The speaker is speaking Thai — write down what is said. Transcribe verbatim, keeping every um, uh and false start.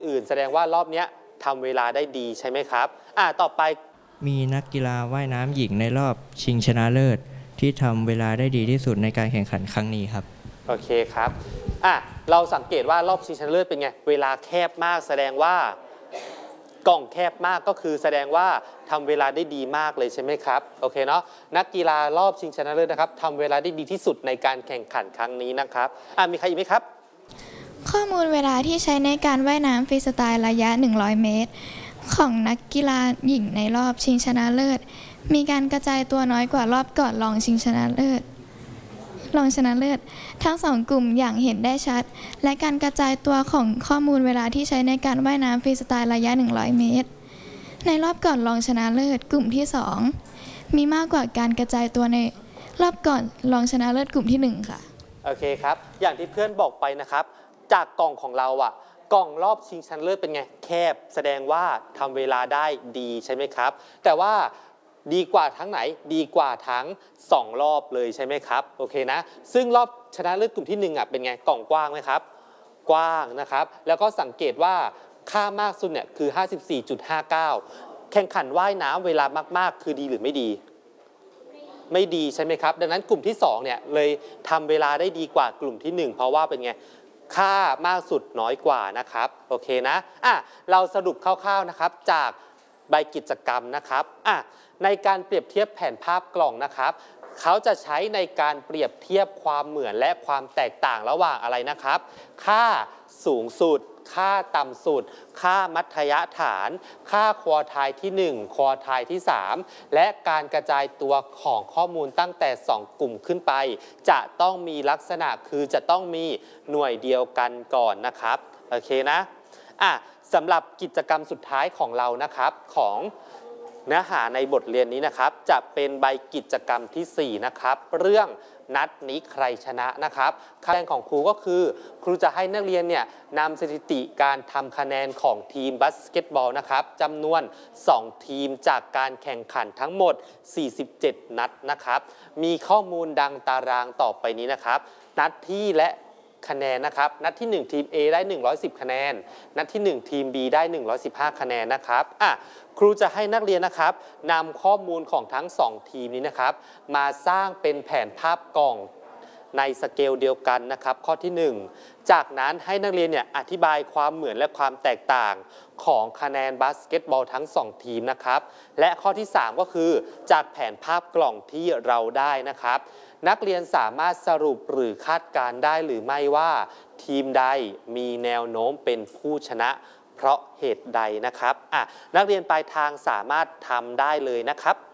อื่นแสดงว่ารอบนี้ทำเวลาได้ดีใช่ไหมครับอ่าต่อไปมีนักกีฬาว่ายน้ำหญิงในรอบชิงชนะเลิศที่ทำเวลาได้ดีที่สุดในการแข่งขันครั้งนี้ครับโอเคครับอ่ะเราสังเกตว่ารอบชิงชนะเลิศเป็นไงเวลาแคบมากแสดงว่ากล่องแคบมากก็คือแสดงว่าทำเวลาได้ดีมากเลยใช่ไหมครับโอเคเนาะนักกีฬารอบชิงชนะเลิศนะครับทำเวลาได้ดีที่สุดในการแข่งขันครั้งนี้นะครับอ่ะมีใครอีกไหมครับข้อมูลเวลาที่ใช้ในการว่ายน้ำฟรีสไตล์ระยะหนึ่งร้อยเมตรของนักกีฬาหญิงในรอบชิงชนะเลิศมีการกระจายตัวน้อยกว่ารอบก่อนรองชิงชนะเลิศรองชนะเลิศทั้งสองกลุ่มอย่างเห็นได้ชัดและการกระจายตัวของข้อมูลเวลาที่ใช้ในการว่ายน้ำฟรีสไตล์ระยะหนึ่งร้อยเมตรในรอบก่อนรองชนะเลิศกลุ่มที่สองมีมากกว่าการกระจายตัวในรอบก่อนรองชนะเลิศกลุ่มที่หนึ่งค่ะโอเคครับอย่างที่เพื่อนบอกไปนะครับจากกล่องของเราอ่ะกล่องรอบชิงชนะเลิศเป็นไงแคบแสดงว่าทำเวลาได้ดีใช่ไหมครับแต่ว่าดีกว่าทั้งไหนดีกว่าทั้งสองรอบเลยใช่ไหมครับโอเคนะซึ่งรอบชนะเลิศกลุ่มที่หนึ่งอ่ะเป็นไงกล่องกว้างไหมครับกว้างนะครับแล้วก็สังเกตว่าค่ามากสุดเนี่ยคือ ห้าสิบสี่จุดห้าเก้า แข่งขันว่ายน้ำเวลามากๆคือดีหรือไม่ดีไม่ดีใช่ไหมครับดังนั้นกลุ่มที่สองเนี่ยเลยทำเวลาได้ดีกว่ากลุ่มที่หนึ่งเพราะว่าเป็นไงค่ามากสุดน้อยกว่านะครับโอเคนะอ่ะเราสรุปคร่าวๆนะครับจากใบกิจกรรมนะครับอ่ะในการเปรียบเทียบแผนภาพกล่องนะครับเขาจะใช้ในการเปรียบเทียบความเหมือนและความแตกต่างระหว่างอะไรนะครับค่าสูงสุดค่าต่ำสุดค่ามัธยฐานค่าควอไทล์ที่หนึ่งควอไทล์ที่สามและการกระจายตัวของข้อมูลตั้งแต่สองกลุ่มขึ้นไปจะต้องมีลักษณะคือจะต้องมีหน่วยเดียวกันก่อนนะครับโอเคนะอ่ะสำหรับกิจกรรมสุดท้ายของเรานะครับของเนื้อหาในบทเรียนนี้นะครับจะเป็นใบกิจกรรมที่สี่นะครับเรื่องนัดนี้ใครชนะนะครับคะแนนของครูก็คือครูจะให้นักเรียนเนี่ยนำสถิติการทำคะแนนของทีมบาสเกตบอลนะครับจำนวนสองทีมจากการแข่งขันทั้งหมดสี่สิบเจ็ดนัดนะครับมีข้อมูลดังตารางต่อไปนี้นะครับนัดที่และคะแนนนะครับนัดที่หนึ่งทีม A ได้หนึ่งร้อยสิบคะแนนนัดที่หนึ่งทีม B ได้หนึ่งร้อยสิบห้าคะแนนนะครับอ่ะครูจะให้นักเรียนนะครับนำข้อมูลของทั้งสองทีมนี้นะครับมาสร้างเป็นแผนภาพกล่องในสเกลเดียวกันนะครับข้อที่หนึ่งจากนั้นให้นักเรียนเนี่ยอธิบายความเหมือนและความแตกต่างของคะแนนบาสเกตบอลทั้งสองทีมนะครับและข้อที่สามก็คือจากแผนภาพกล่องที่เราได้นะครับนักเรียนสามารถสรุปหรือคาดการได้หรือไม่ว่าทีมใดมีแนวโน้มเป็นผู้ชนะเพราะเหตุใดนะครับอ่ะนักเรียนปลายทางสามารถทำได้เลยนะครับ